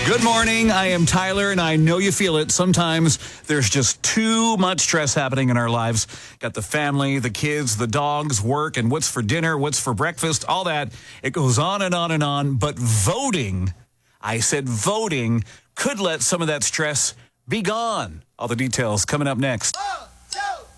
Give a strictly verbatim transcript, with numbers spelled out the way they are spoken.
Good morning. I am Tyler, and I know you feel it. Sometimes there's just too much stress happening in our lives. Got the family, the kids, the dogs, work, and what's for dinner, what's for breakfast, all that. It goes on and on and on. But voting, I said voting, could let some of that stress be gone. All the details coming up next.